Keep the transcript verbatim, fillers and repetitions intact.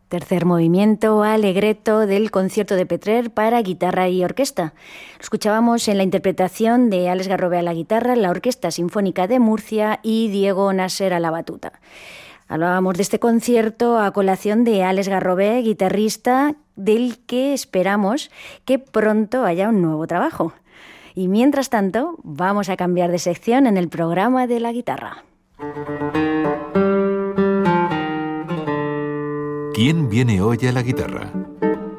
Tercer movimiento allegretto del concierto de Petrer para guitarra y orquesta. Lo escuchábamos en la interpretación de Alex Garrobe a la guitarra, la Orquesta Sinfónica de Murcia y Diego Nasser a la batuta. Hablábamos de este concierto a colación de Alex Garrobe, guitarrista, del que esperamos que pronto haya un nuevo trabajo. Y mientras tanto, vamos a cambiar de sección en el programa de la guitarra. ¿Quién viene hoy a la guitarra?